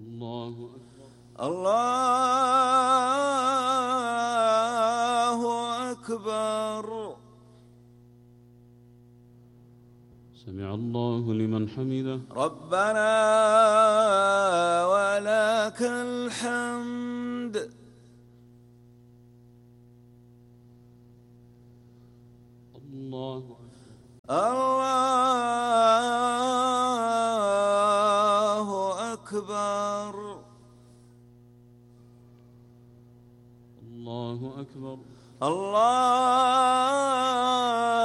الله أكبر. سمع الله لمن حمده. ربنا ولك الحمد. الله أكبر. الله أكبر. الله